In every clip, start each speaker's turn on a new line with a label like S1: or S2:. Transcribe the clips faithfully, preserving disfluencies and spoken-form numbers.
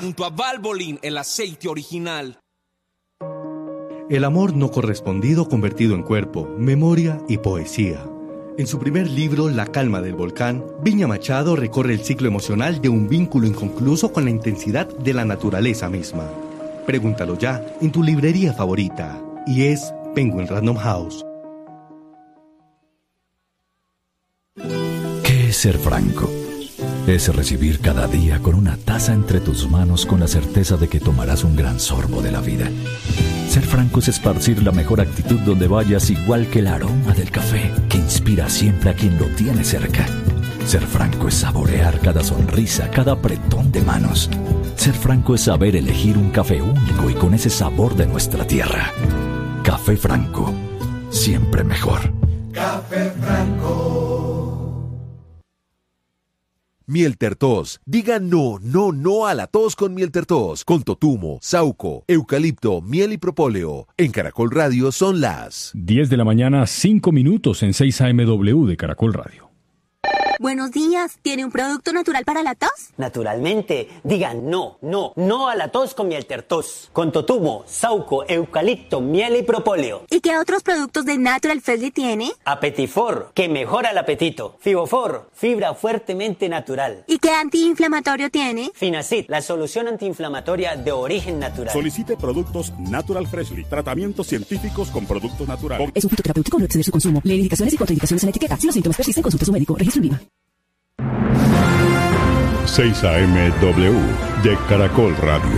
S1: Junto a Valvoline, el aceite original.
S2: El amor no correspondido convertido en cuerpo, memoria y poesía. En su primer libro, La calma del volcán, Viña Machado recorre el ciclo emocional de un vínculo inconcluso con la intensidad de la naturaleza misma. Pregúntalo ya en tu librería favorita. Y es Penguin Random House.
S3: ¿Qué es ser franco? Es recibir cada día con una taza entre tus manos con la certeza de que tomarás un gran sorbo de la vida. Ser franco es esparcir la mejor actitud donde vayas, igual que el aroma del café que inspira siempre a quien lo tiene cerca. Ser franco es saborear cada sonrisa, cada apretón de manos. Ser franco es saber elegir un café único y con ese sabor de nuestra tierra. Café Franco, siempre mejor.
S4: Café Franco. Miel Tertos. Diga no, no, no a la tos con Miel Tertos. Con totumo, sauco, eucalipto, miel y propóleo. En Caracol Radio son las
S5: diez de la mañana, cinco minutos en seis A M W de Caracol Radio.
S6: Buenos días, ¿tiene un producto natural para la tos?
S7: Naturalmente, digan no, no, no a la tos con Miel Tertos. Con totumo, sauco, eucalipto, miel y propóleo.
S6: ¿Y qué otros productos de Natural Freshly tiene?
S7: Apetifor, que mejora el apetito. Fibofor, fibra fuertemente natural.
S6: ¿Y qué antiinflamatorio tiene?
S7: Finacid, la solución antiinflamatoria de origen natural.
S8: Solicite productos Natural Freshly, tratamientos científicos con productos naturales.
S9: Es un fitoterapéutico, no exceder su consumo. Lee indicaciones y contraindicaciones en la etiqueta. Si los síntomas persisten, consulte a su médico. Registro INVIMA.
S8: seis A M W de Caracol Radio.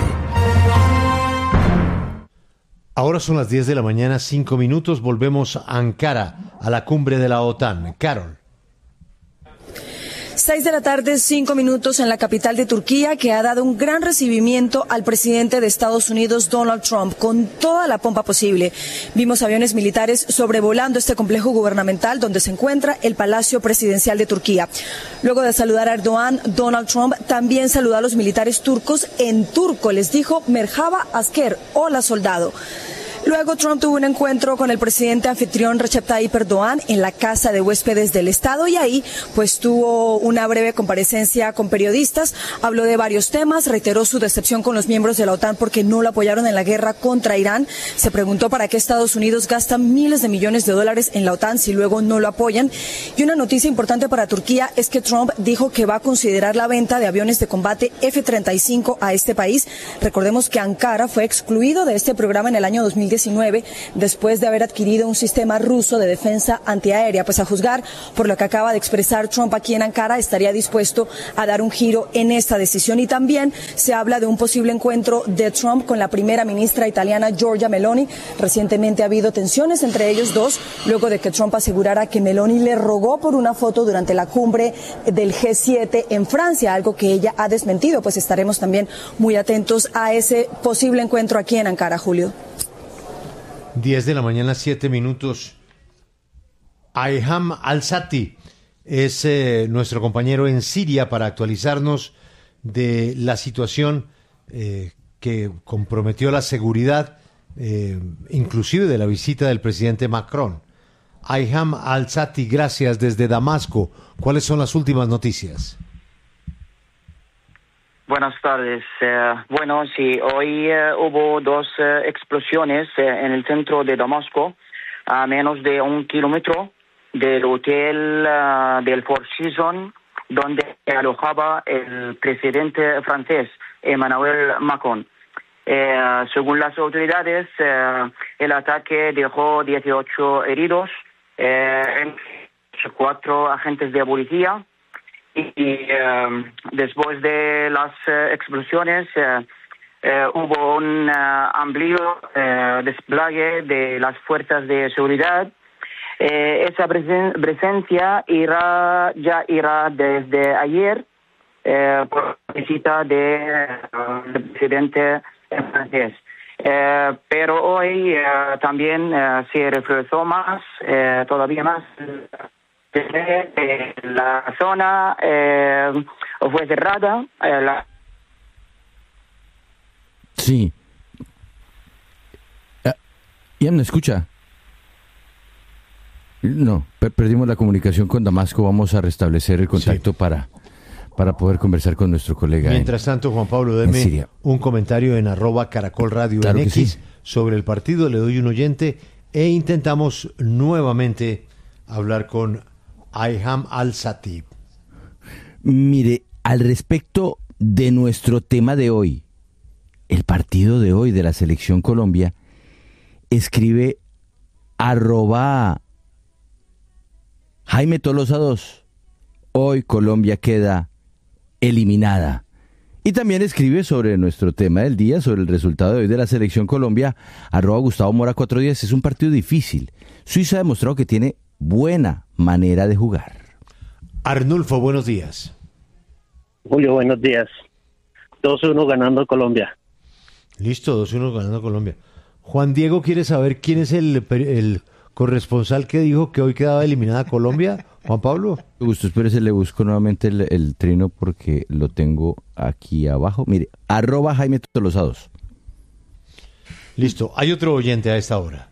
S10: Ahora son las diez de la mañana, cinco minutos. Volvemos a Ankara, a la cumbre de la OTAN. Carol.
S11: Seis de la tarde, cinco minutos en la capital de Turquía, que ha dado un gran recibimiento al presidente de Estados Unidos, Donald Trump, con toda la pompa posible. Vimos aviones militares sobrevolando este complejo gubernamental donde se encuentra el Palacio Presidencial de Turquía. Luego de saludar a Erdogan, Donald Trump también saludó a los militares turcos en turco. Les dijo Merhaba Asker, hola soldado. Luego Trump tuvo un encuentro con el presidente anfitrión Recep Tayyip Erdogan en la Casa de Huéspedes del Estado y ahí pues tuvo una breve comparecencia con periodistas, habló de varios temas, reiteró su decepción con los miembros de la OTAN porque no lo apoyaron en la guerra contra Irán, se preguntó para qué Estados Unidos gasta miles de millones de dólares en la OTAN si luego no lo apoyan. Y una noticia importante para Turquía es que Trump dijo que va a considerar la venta de aviones de combate F treinta y cinco a este país. Recordemos que Ankara fue excluido de este programa en el año dos mil diecinueve después de haber adquirido un sistema ruso de defensa antiaérea. Pues a juzgar por lo que acaba de expresar Trump aquí en Ankara, estaría dispuesto a dar un giro en esta decisión. Y también se habla de un posible encuentro de Trump con la primera ministra italiana Giorgia Meloni. Recientemente ha habido tensiones entre ellos dos, luego de que Trump asegurara que Meloni le rogó por una foto durante la cumbre del G siete en Francia, algo que ella ha desmentido. Pues estaremos también muy atentos a ese posible encuentro aquí en Ankara, Julio.
S10: diez de la mañana, siete minutos. Ayham Al-Sati es eh, nuestro compañero en Siria para actualizarnos de la situación eh, que comprometió la seguridad, eh, inclusive de la visita del presidente Macron. Ayham Al-Sati, gracias desde Damasco. ¿Cuáles son las últimas noticias?
S12: Buenas tardes. Eh, bueno, sí, hoy eh, hubo dos eh, explosiones eh, en el centro de Damasco, a menos de un kilómetro del hotel uh, del Four Seasons, donde se alojaba el presidente francés, Emmanuel Macron. Eh, según las autoridades, eh, el ataque dejó dieciocho heridos, eh, cuatro agentes de policía. Y uh, después de las uh, explosiones uh, uh, hubo un uh, amplio uh, despliegue de las fuerzas de seguridad. Uh, esa presen- presencia irá, ya irá desde ayer uh, por la visita de, uh, del presidente francés. Uh, pero hoy uh, también uh, se reforzó más, uh, todavía más. Eh, la zona eh, fue cerrada. Eh, la...
S13: Sí. Uh, ¿Ian me escucha? No, per- perdimos la comunicación con Damasco. Vamos a restablecer el contacto sí. para, para poder conversar con nuestro colega.
S10: Mientras
S13: en,
S10: tanto, Juan Pablo, deme un comentario en arroba Caracol Radio
S13: claro
S10: en X
S13: sí.
S10: sobre el partido. Le doy un oyente e intentamos nuevamente hablar con Ayham Al-Satib.
S13: Mire, al respecto de nuestro tema de hoy, el partido de hoy de la Selección Colombia, escribe arroba Jaime Tolosa dos. Hoy Colombia queda eliminada. Y también escribe sobre nuestro tema del día, sobre el resultado de hoy de la Selección Colombia, arroba Gustavo Mora cuatro diez. Es un partido difícil. Suiza ha demostrado que tiene buena manera de jugar.
S10: Arnulfo, buenos días.
S14: Julio, buenos días. dos uno ganando Colombia.
S10: Listo, dos uno ganando Colombia. Juan Diego quiere saber quién es el, el corresponsal que dijo que hoy quedaba eliminada Colombia. Juan Pablo.
S13: Gusto, espérese, le busco nuevamente el, el trino porque lo tengo aquí abajo. Mire, arroba Jaime Tolosa dos.
S10: Listo, hay otro oyente a esta hora.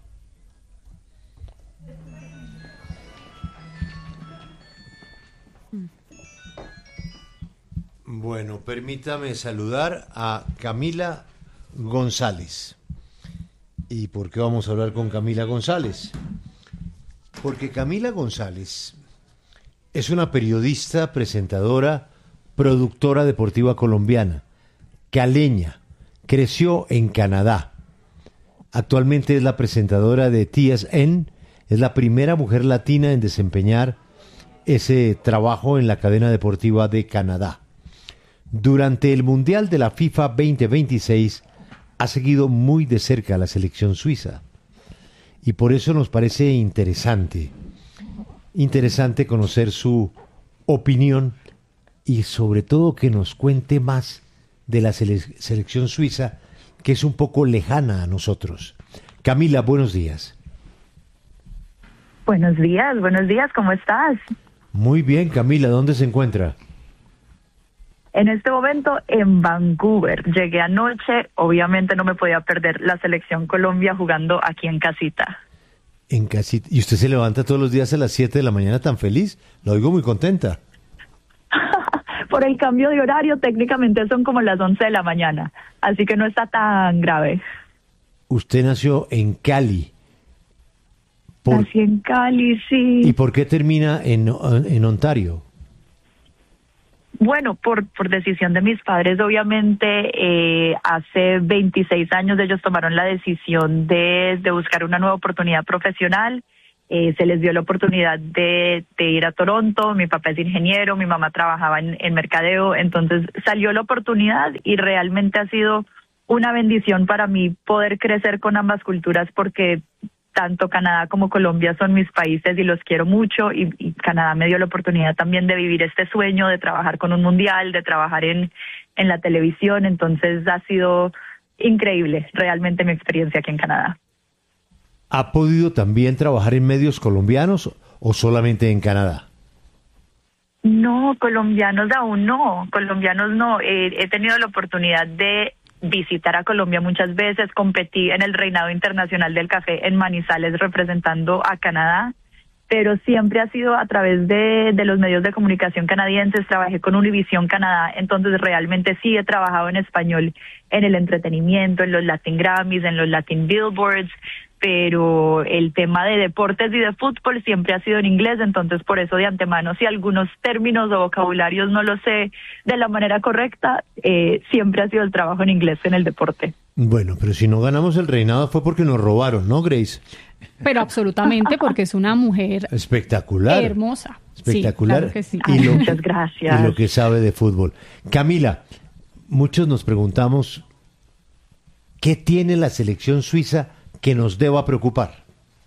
S10: Bueno, permítame saludar a Camila González. ¿Y por qué vamos a hablar con Camila González? Porque Camila González es una periodista, presentadora, productora deportiva colombiana, caleña, creció en Canadá. Actualmente es la presentadora de T S N, es la primera mujer latina en desempeñar ese trabajo en la cadena deportiva de Canadá. Durante el Mundial de la FIFA veinte veintiséis ha seguido muy de cerca a la selección suiza y por eso nos parece interesante, interesante conocer su opinión y sobre todo que nos cuente más de la sele- selección suiza, que es un poco lejana a nosotros. Camila, buenos días.
S15: Buenos días, buenos días, ¿cómo estás?
S10: Muy bien, Camila, ¿dónde se encuentra?
S15: En este momento en Vancouver. Llegué anoche, obviamente no me podía perder la selección Colombia jugando aquí en casita.
S10: En casita. ¿Y usted se levanta todos los días a las siete de la mañana tan feliz? La oigo muy contenta.
S15: Por el cambio de horario, técnicamente son como las once de la mañana, así que no está tan grave.
S10: Usted nació en Cali. Por...
S15: Nací en Cali, sí.
S10: ¿Y por qué termina en, en Ontario?
S15: Bueno, por, por decisión de mis padres, obviamente, eh, hace veintiséis años ellos tomaron la decisión de, de buscar una nueva oportunidad profesional. Eh, se les dio la oportunidad de, de ir a Toronto. Mi papá es ingeniero, mi mamá trabajaba en, en mercadeo, entonces salió la oportunidad y realmente ha sido una bendición para mí poder crecer con ambas culturas, porque tanto Canadá como Colombia son mis países y los quiero mucho, y, y Canadá me dio la oportunidad también de vivir este sueño, de trabajar con un mundial, de trabajar en, en la televisión, entonces ha sido increíble realmente mi experiencia aquí en Canadá.
S10: ¿Ha podido también trabajar en medios colombianos o solamente en Canadá?
S15: No, colombianos aún no, colombianos no. Eh, he tenido la oportunidad de visitar a Colombia muchas veces, competí en el Reinado Internacional del Café en Manizales representando a Canadá, pero siempre ha sido a través de, de los medios de comunicación canadienses. Trabajé con Univision Canadá, entonces realmente sí he trabajado en español en el entretenimiento, en los Latin Grammys, en los Latin Billboards, pero el tema de deportes y de fútbol siempre ha sido en inglés, entonces por eso de antemano, si algunos términos o vocabularios no lo sé de la manera correcta, eh, siempre ha sido el trabajo en inglés en el deporte.
S10: Bueno, pero si no ganamos el reinado fue porque nos robaron, ¿no, Grace?
S16: Pero absolutamente, porque es una mujer
S10: espectacular,
S16: hermosa.
S10: Espectacular.
S16: Sí, claro que sí.
S10: Y lo,
S15: muchas gracias.
S10: Y lo que sabe de fútbol. Camila, muchos nos preguntamos, ¿qué tiene la selección suiza que nos deba preocupar?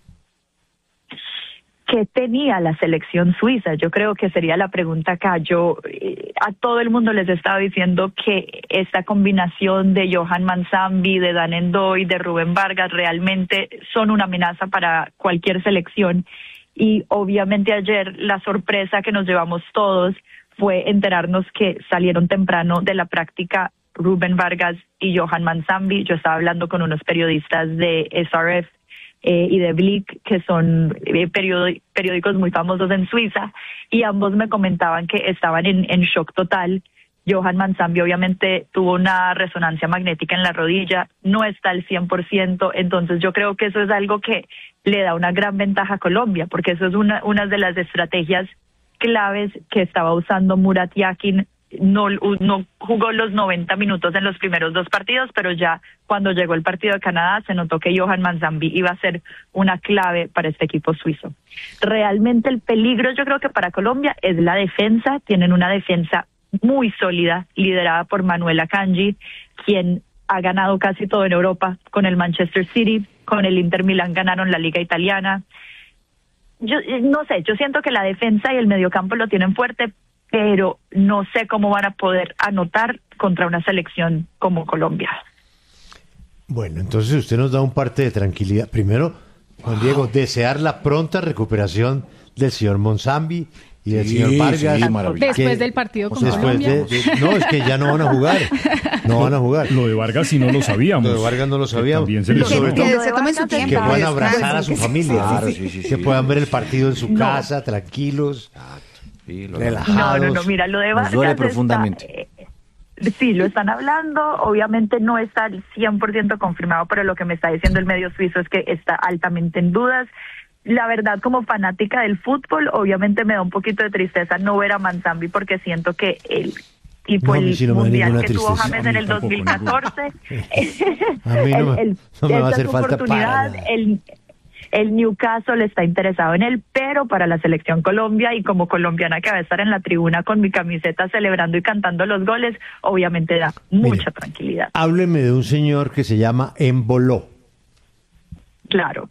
S15: ¿Qué tenía la selección suiza? Yo creo que sería la pregunta acá. Yo eh, a todo el mundo les estaba diciendo que esta combinación de Johan Mansambi, de Dan Endoy, de Rubén Vargas realmente son una amenaza para cualquier selección. Y obviamente ayer la sorpresa que nos llevamos todos fue enterarnos que salieron temprano de la práctica Rubén Vargas y Johan Mansambi. Yo estaba hablando con unos periodistas de S R F eh, y de Blick, que son eh, periodi- periódicos muy famosos en Suiza, y ambos me comentaban que estaban en, en shock total. Johan Manzambi obviamente tuvo una resonancia magnética en la rodilla, no está al cien por ciento, entonces yo creo que eso es algo que le da una gran ventaja a Colombia, porque eso es una, una de las estrategias claves que estaba usando Murat Yakin. No, no jugó los noventa minutos en los primeros dos partidos, pero ya cuando llegó el partido de Canadá se notó que Johan Manzambi iba a ser una clave para este equipo suizo. Realmente el peligro yo creo que para Colombia es la defensa, tienen una defensa muy sólida, liderada por Manuel Akanji, quien ha ganado casi todo en Europa con el Manchester City, con el Inter Milán ganaron la Liga Italiana. Yo no sé, yo siento que la defensa y el mediocampo lo tienen fuerte, pero no sé cómo van a poder anotar contra una selección como Colombia.
S10: Bueno, entonces usted nos da un parte de tranquilidad. Primero, Juan wow. Diego, desear la pronta recuperación del señor Manzambi y del
S5: sí,
S10: señor Vargas.
S16: Sí, después que, del partido con Colombia.
S10: De, de, no, es que ya no van a jugar. No van a jugar.
S5: Lo de Vargas sí no lo sabíamos.
S10: Lo de Vargas no lo sabíamos.
S5: También se les
S10: que,
S5: sobre
S10: que,
S5: todo.
S10: que se tomen su tiempo. Que puedan abrazar a su familia. Claro, sí, sí, sí, que sí. puedan ver el partido en su no. casa, tranquilos.
S15: Sí, lo relajados. No, no, no, mira, lo de Vargas
S13: duele profundamente.
S15: Está, eh, sí, lo están hablando, obviamente no está al cien por ciento confirmado, pero lo que me está diciendo el medio suizo es que está altamente en dudas. La verdad, como fanática del fútbol, obviamente me da un poquito de tristeza no ver a Manzambi, porque siento que el tipo no, el si no mundial que tristeza. tuvo James en el dos mil catorce,
S10: a mí no, el, el, no me va a hacer falta para
S15: el El Newcastle está interesado en él, pero para la selección Colombia, y como colombiana que va a estar en la tribuna con mi camiseta celebrando y cantando los goles, obviamente da mucha Mire, tranquilidad.
S10: Hábleme de un señor que se llama Embolo.
S15: Claro.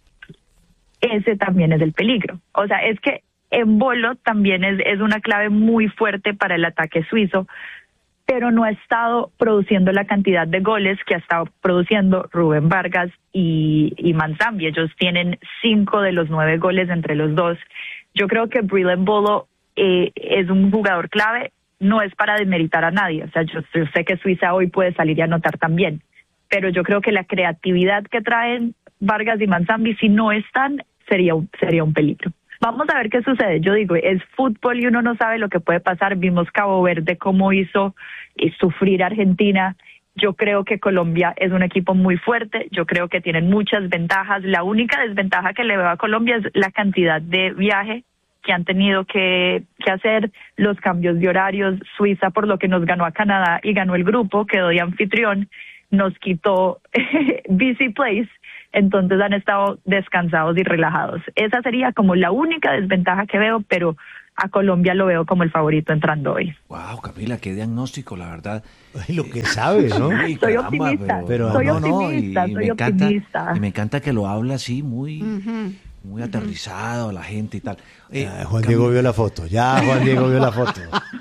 S15: Ese también es el peligro. O sea, es que Embolo también es, es una clave muy fuerte para el ataque suizo, pero no ha estado produciendo la cantidad de goles que ha estado produciendo Rubén Vargas y, y Manzambi. Ellos tienen cinco de los nueve goles entre los dos. Yo creo que Bril Embolo eh, es un jugador clave, no es para desmeritar a nadie. O sea, yo, yo sé que Suiza hoy puede salir y anotar también, pero yo creo que la creatividad que traen Vargas y Manzambi, si no están, sería un, sería un peligro. Vamos a ver qué sucede. Yo digo, es fútbol y uno no sabe lo que puede pasar. Vimos Cabo Verde cómo hizo eh, sufrir a Argentina. Yo creo que Colombia es un equipo muy fuerte. Yo creo que tienen muchas ventajas. La única desventaja que le veo a Colombia es la cantidad de viaje que han tenido que, que hacer, los cambios de horarios. Suiza, por lo que nos ganó a Canadá y ganó el grupo, quedó de anfitrión, nos quitó Busy Place. Entonces han estado descansados y relajados. Esa sería como la única desventaja que veo, pero a Colombia lo veo como el favorito entrando hoy.
S13: Wow, Camila, qué diagnóstico, la verdad.
S10: Ay, lo que sabes, ¿no?
S15: Ay, soy caramba, optimista, pero, pero, soy no, optimista, no, y, soy y me optimista.
S13: Encanta, y me encanta que lo habla así muy, uh-huh. muy aterrizado, uh-huh. la gente y tal.
S10: Eh, ya, Juan Camila. Diego vio la foto, ya Juan Diego vio la foto.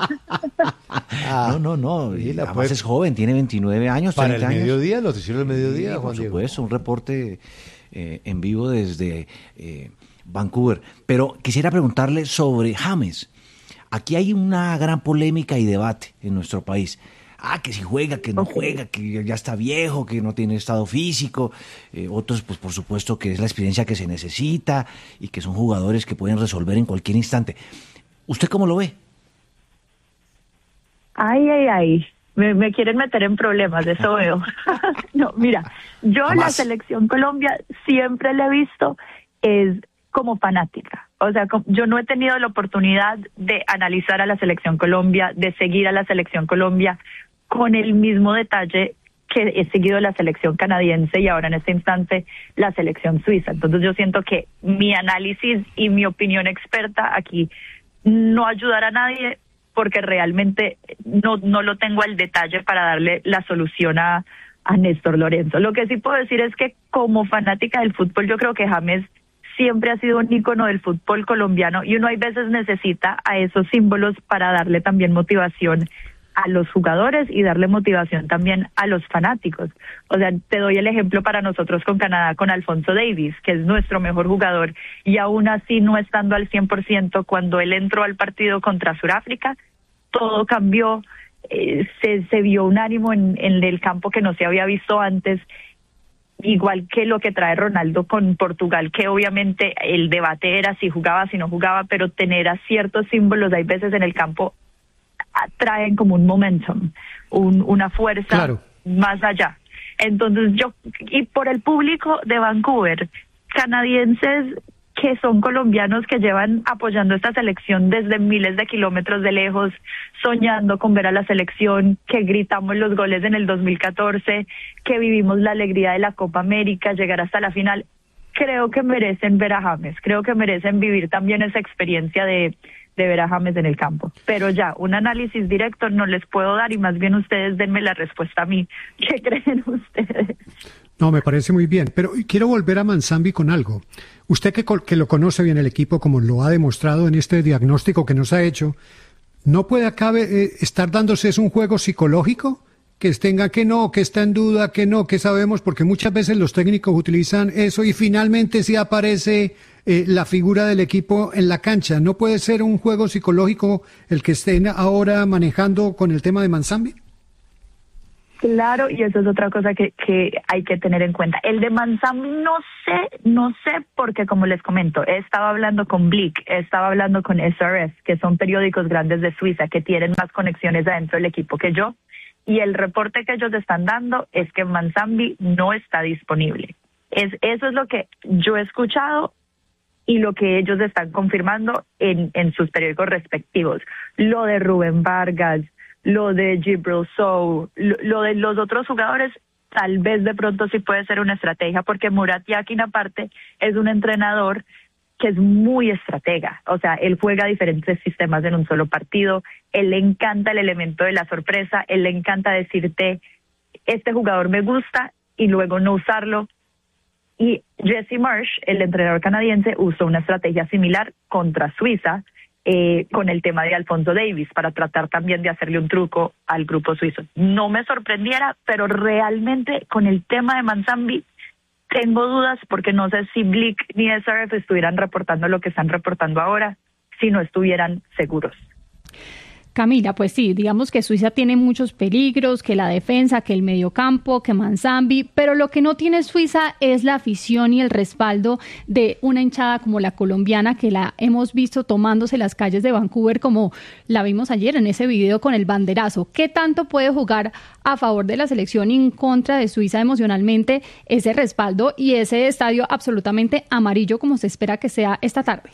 S13: Ah, no, no, no, y además pues, es joven, tiene veintinueve años,
S10: para
S13: treinta
S10: el
S13: años.
S10: mediodía, los hicieron el mediodía, sí, Juan
S13: por
S10: Diego.
S13: Por supuesto, un reporte eh, en vivo desde eh, Vancouver. Pero quisiera preguntarle sobre James. Aquí hay una gran polémica y debate en nuestro país. Ah, que si juega, que no okay. juega, que ya está viejo, que no tiene estado físico. Eh, otros, pues por supuesto que es la experiencia que se necesita y que son jugadores que pueden resolver en cualquier instante. ¿Usted cómo lo ve?
S15: Ay, ay, ay. Me, me quieren meter en problemas, eso veo. No, mira, yo Jamás. La selección Colombia siempre la he visto es como fanática. O sea, yo no he tenido la oportunidad de analizar a la selección Colombia, de seguir a la selección Colombia con el mismo detalle que he seguido la selección canadiense y ahora en este instante la selección suiza. Entonces yo siento que mi análisis y mi opinión experta aquí no ayudará a nadie, porque realmente no, no lo tengo al detalle para darle la solución a, a Néstor Lorenzo. Lo que sí puedo decir es que como fanática del fútbol, yo creo que James siempre ha sido un ícono del fútbol colombiano y uno hay veces necesita a esos símbolos para darle también motivación a los jugadores y darle motivación también a los fanáticos. O sea, te doy el ejemplo para nosotros con Canadá, con Alphonso Davies, que es nuestro mejor jugador, y aún así no estando al cien por ciento, cuando él entró al partido contra Sudáfrica, todo cambió, eh, se, se vio un ánimo en, en el campo que no se había visto antes. igual que lo que trae Ronaldo con Portugal, que obviamente el debate era si jugaba, si no jugaba, pero tener a ciertos símbolos, hay veces en el campo, traen como un momentum, un, una fuerza claro. más allá. Entonces yo, y por el público de Vancouver, canadienses que son colombianos que llevan apoyando esta selección desde miles de kilómetros de lejos, soñando con ver a la selección, que gritamos los goles en el dos mil catorce, que vivimos la alegría de la Copa América, llegar hasta la final. Creo que merecen ver a James, creo que merecen vivir también esa experiencia de, de ver a James en el campo. Pero ya, un análisis directo no les puedo dar y más bien ustedes denme la respuesta a mí. ¿Qué creen ustedes?
S17: No, me parece muy bien, pero quiero volver a Manzambi con algo. Usted que, que lo conoce bien el equipo, como lo ha demostrado en este diagnóstico que nos ha hecho, ¿no puede acá eh, estar dándose es un juego psicológico? Que tenga que no, que está en duda, que no, que sabemos, porque muchas veces los técnicos utilizan eso y finalmente sí aparece eh, la figura del equipo en la cancha. ¿No puede ser un juego psicológico el que estén ahora manejando con el tema de Manzambi?
S15: Claro, y eso es otra cosa que, que hay que tener en cuenta. El de Manzambi no sé, no sé, porque como les comento, he estado hablando con Blick, he estado hablando con S R F, que son periódicos grandes de Suiza, que tienen más conexiones adentro del equipo que yo, y el reporte que ellos están dando es que Manzambi no está disponible. Es, eso es lo que yo he escuchado y lo que ellos están confirmando en, en sus periódicos respectivos. Lo de Rubén Vargas, lo de Djibril Sow, lo, lo de los otros jugadores, tal vez de pronto sí puede ser una estrategia, porque Murat Yakin aparte es un entrenador que es muy estratega, o sea, él juega diferentes sistemas en un solo partido, él le encanta el elemento de la sorpresa, él le encanta decirte, este jugador me gusta, y luego no usarlo. Y Jesse Marsh, el entrenador canadiense, usó una estrategia similar contra Suiza, Eh, con el tema de Alphonso Davies, para tratar también de hacerle un truco al grupo suizo. No me sorprendiera, pero realmente con el tema de Manzambi tengo dudas, porque no sé si Blick ni S R F estuvieran reportando lo que están reportando ahora, si no estuvieran seguros.
S16: Camila, pues sí, digamos que Suiza tiene muchos peligros, que la defensa, que el mediocampo, que Manzambi, pero lo que no tiene Suiza es la afición y el respaldo de una hinchada como la colombiana, que la hemos visto tomándose las calles de Vancouver, como la vimos ayer en ese video con el banderazo. ¿Qué tanto puede jugar a favor de la selección y en contra de Suiza emocionalmente ese respaldo y ese estadio absolutamente amarillo como se espera que sea esta tarde?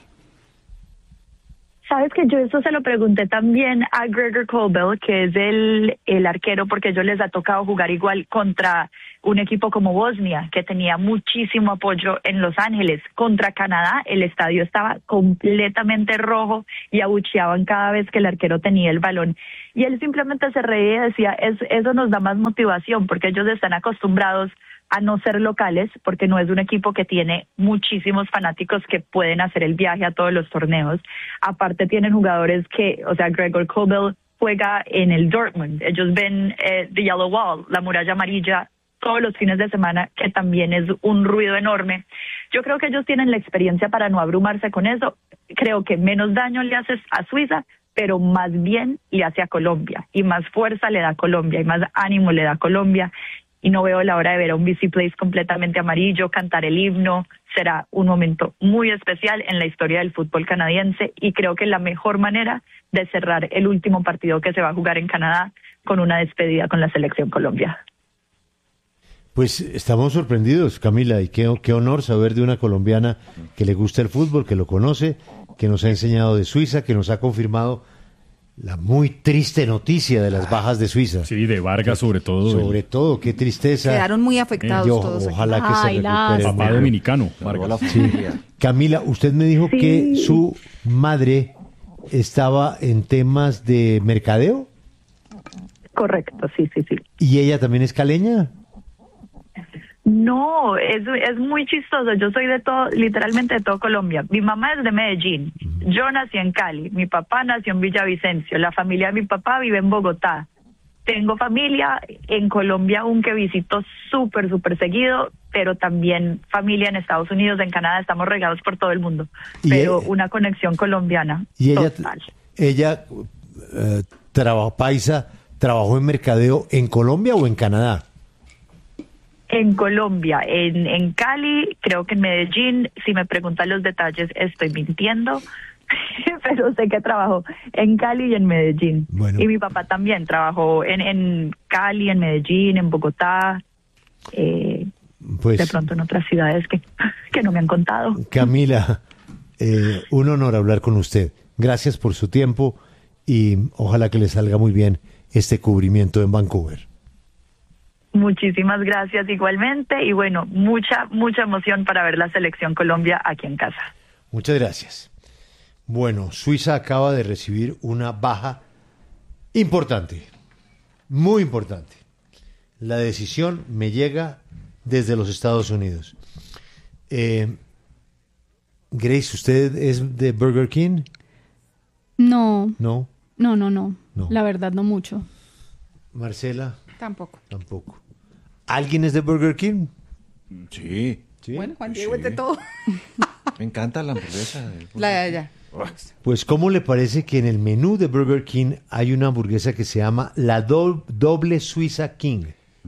S15: Sabes que yo eso se lo pregunté también a Gregor Colbell, que es el, el arquero, porque ellos les ha tocado jugar igual contra un equipo como Bosnia, que tenía muchísimo apoyo en Los Ángeles. Contra Canadá, el estadio estaba completamente rojo y abucheaban cada vez que el arquero tenía el balón. Y él simplemente se reía y decía, es, eso nos da más motivación, porque ellos están acostumbrados a no ser locales, porque no es un equipo que tiene muchísimos fanáticos que pueden hacer el viaje a todos los torneos. Aparte tienen jugadores que, o sea, Gregor Kobel juega en el Dortmund. Ellos ven eh, The Yellow Wall, la muralla amarilla, todos los fines de semana, que también es un ruido enorme. Yo creo que ellos tienen la experiencia para no abrumarse con eso. Creo que menos daño le hace a Suiza, pero más bien le hace a Colombia, y más fuerza le da a Colombia, y más ánimo le da a Colombia. Y no veo la hora de ver a un B C Place completamente amarillo, cantar el himno. Será un momento muy especial en la historia del fútbol canadiense, y creo que la mejor manera de cerrar el último partido que se va a jugar en Canadá con una despedida con la selección Colombia.
S10: Pues estamos sorprendidos, Camila, y qué, qué honor saber de una colombiana que le gusta el fútbol, que lo conoce, que nos ha enseñado de Suiza, que nos ha confirmado la muy triste noticia de las bajas de Suiza.
S5: Sí, de Vargas sobre todo.
S10: Sobre el... todo, qué tristeza.
S18: Quedaron muy afectados
S10: eh, yo,
S18: todos.
S10: Ojalá
S18: aquí.
S10: que
S16: Ay,
S10: se recupere.
S5: Papá
S10: Pero...
S5: dominicano, Vargas.
S10: Sí. Camila, usted me dijo sí. que su madre estaba en temas de mercadeo.
S15: Correcto, sí, sí, sí.
S10: ¿Y ella también es caleña?
S15: No, es, es muy chistoso. Yo soy de todo, literalmente de todo Colombia. Mi mamá es de Medellín. Yo nací en Cali. Mi papá nació en Villavicencio. La familia de mi papá vive en Bogotá. Tengo familia en Colombia aún que visito súper, súper seguido, pero también familia en Estados Unidos, en Canadá. Estamos regados por todo el mundo. Pero ella, una conexión colombiana
S10: ¿y ella,
S15: total.
S10: Ella, eh, trabajó, paisa, trabajó en mercadeo en Colombia o en Canadá?
S15: En Colombia, en, en Cali, creo que en Medellín, si me preguntan los detalles, estoy mintiendo, pero sé que trabajó en Cali y en Medellín.
S10: Bueno.
S15: Y mi papá también trabajó en, en Cali, en Medellín, en Bogotá, eh,
S10: pues,
S15: de pronto en otras ciudades que, que no me han contado.
S10: Camila, eh, un honor hablar con usted. Gracias por su tiempo y ojalá que le salga muy bien este cubrimiento en Vancouver.
S15: Muchísimas gracias igualmente y bueno, mucha, mucha emoción para ver la selección Colombia aquí en casa.
S10: Muchas gracias. Bueno, Suiza acaba de recibir una baja importante, muy importante. La decisión me llega desde los Estados Unidos. Eh, Grace, ¿usted es de Burger King?
S16: No.
S10: No.
S16: No, no, no.
S10: No.
S16: La verdad, no mucho.
S10: Marcela.
S18: Tampoco.
S10: Tampoco. ¿Alguien es de Burger King?
S19: Sí.
S10: ¿Sí?
S18: Bueno, Juan Diego es de todo.
S19: Me encanta la hamburguesa. De
S18: La de allá.
S10: Pues, ¿cómo le parece que en el menú de Burger King hay una hamburguesa que se llama la do- Doble Suiza King?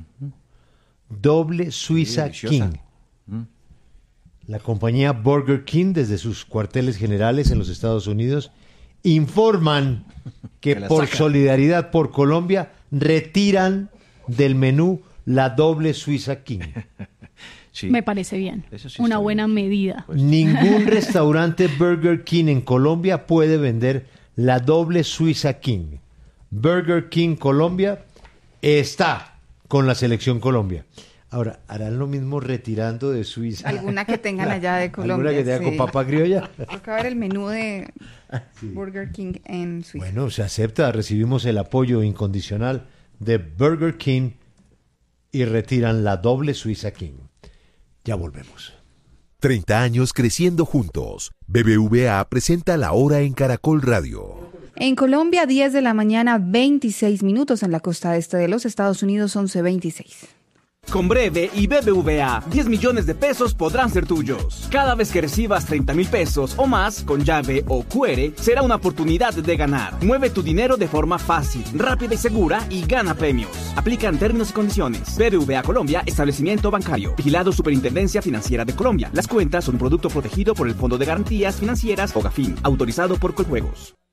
S10: Doble Suiza
S19: Sí,
S10: King.
S19: deliciosa. Mm.
S10: La compañía Burger King, desde sus cuarteles generales en los Estados Unidos, informan que
S19: Que la
S10: por
S19: sacan.
S10: solidaridad por Colombia retiran del menú la Doble Suiza King.
S19: Sí.
S16: Me parece bien.
S19: Eso sí
S16: Una
S19: está
S16: buena medida.
S10: Ningún restaurante Burger King en Colombia puede vender la Doble Suiza King. Burger King Colombia está con la selección Colombia. Ahora, ¿harán lo mismo retirando de Suiza?
S18: Alguna que tengan allá de Colombia.
S10: ¿Alguna que tenga
S18: sí.
S10: con papa criolla?
S18: Toca ver el menú de Burger King en Suiza.
S10: Bueno, se acepta. Recibimos el apoyo incondicional de Burger King y retiran la Doble Suiza King. Ya volvemos.
S4: treinta años creciendo juntos. B B V A presenta La Hora en Caracol Radio.
S18: En Colombia, diez de la mañana, veintiséis minutos. En la costa este de los Estados Unidos, once veintiséis.
S1: Con Breve y B B V A, diez millones de pesos podrán ser tuyos. Cada vez que recibas treinta mil pesos o más con llave o Q R, será una oportunidad de ganar. Mueve tu dinero de forma fácil, rápida y segura y gana premios. Aplican términos y condiciones. B B V A Colombia, establecimiento bancario. Vigilado Superintendencia Financiera de Colombia. Las cuentas son un producto protegido por el Fondo de Garantías Financieras o GAFIN, autorizado por Coljuegos.